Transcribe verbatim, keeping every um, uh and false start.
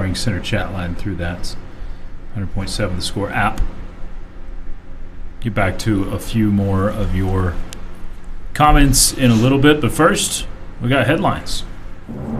Scoring Center chat line through that. one hundred point seven The Score app. Get back to a few more of your comments in a little bit, but first, we got headlines.